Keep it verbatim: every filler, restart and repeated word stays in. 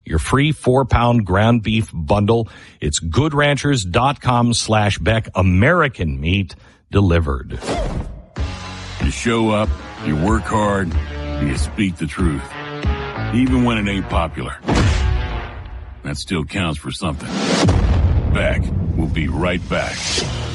your free four-pound ground beef bundle. It's goodranchers.com slash Beck. American meat delivered. You show up, you work hard, and you speak the truth. Even when it ain't popular. That still counts for something. Beck will be right back.